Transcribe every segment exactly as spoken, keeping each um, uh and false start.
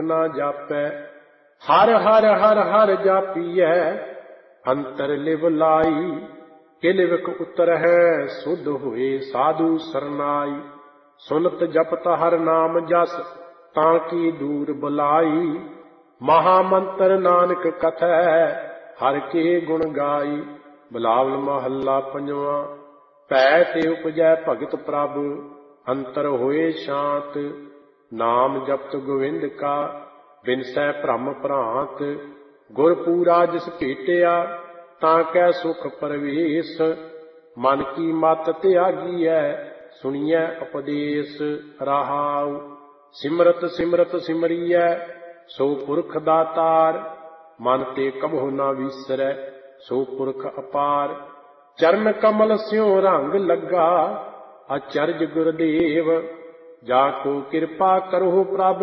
ना जापै। हर हर हर हर जापियै अंतर लिव लाई। किलिवक उतर है सुध हुए साधु सरनाई। सुनत जपत हर नाम जस ताकि दूर बुलाई। महामंत्र नानक कथै हर के गुण गाई। बिलावल महला पंजवा। भै ते उपजै भगत प्रभ अंतर होए शांत। नाम जपत गोविंद का बिनसै भ्रम भ्रांत। गुरपूरा जिस भेटिया ताकै सुख परवेश। मन की मत त्यागी है सुनिए उपदेश रहाउ। सिमरत सिमरत सिमरियै सो पुरख दातार। मन ते कबहु न विसरै सो पुरख अपार। चरण कमल स्यों रंग लगा अचरज गुरदेव। जाको कृपा करो प्रभ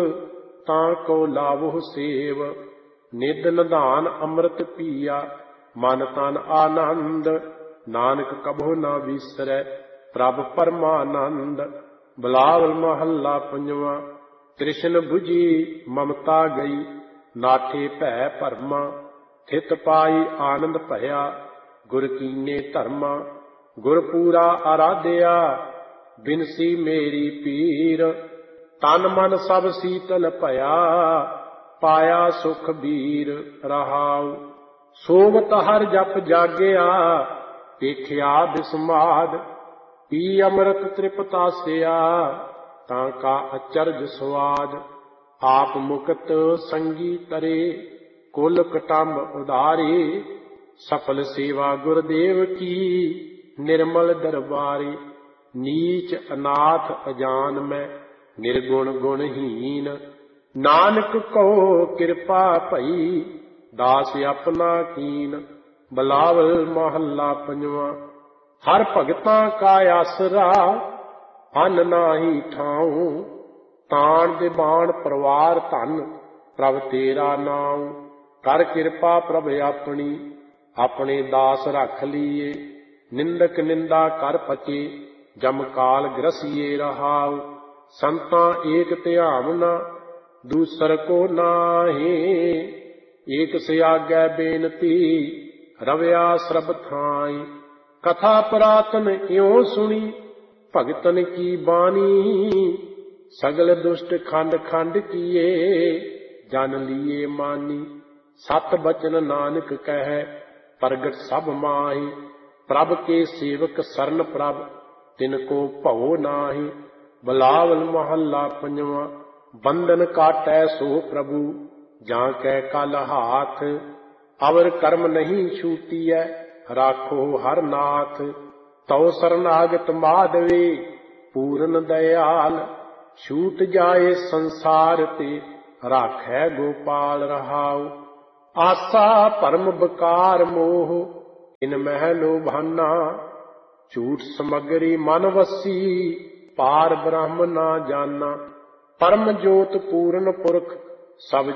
ताको लावो सेव। निध निधान अमृत पिया मन तन आनंद। नानक कबहु न विसरै प्रभ परमानंद। बिलावल महला पंजवा। तृष्ण बुझी ममता गई नाठे भै भरमा। थित पाई आनंद भया गुर कीने धर्मा। गुरपूरा आराध्या बिनसी मेरी पीर। तन मन सब शीतल भया पाया सुख बीर रहाउ। सोवत हर जप जागया देखिया बिस्माद। पी अमृत तृपतासिया ताका अचरज स्वाद। आप मुकत संगी तरे कुल कटम्ब उदारे। सफल सेवा गुरुदेव की निर्मल दरबारी। नीच अनाथ अजान में निर्गुण गुणहीन। नानक कहो कृपा भई दास अपना कीन। बिलावल महला पंजवा। हर भगतां का आसरा अन नाही ठाऊं। तान दे बाण परवार धन प्रभ तेरा नाम। कर कृपा प्रभ अपनी अपने दास रख लिये। निंदक निंदा कर पचे जम काल ग्रसिए रहाउ। संतां एक ध्यावना दूसर को नाहे। एक से आगे बेनती रवया सरब थाई। कथा पुरातन इਉਂ सुनी भगतन की बानी। सगल दुष्ट खंड खंड किए जन लिए मानी। सत बचन नानक कह प्रगट सब माही। प्रभ के सेवक सरन प्रभ तिनको भव नाही। बिलावल महला पंजवा। बंधन काटै सो प्रभु जाकै कल हाथ। अवर कर्म नहीं छूटियै राखो हर नाथ। तौ शरणागत माधवे पूरन दयाल। छूट जाए संसार ते राखै गोपाल रहाउ। आसा परम बकार मोह इन मह लोभाना। झूठ समगरी मन वसी पार ब्रह्म ना जाना। परम जोत पूर्ण पुरख सब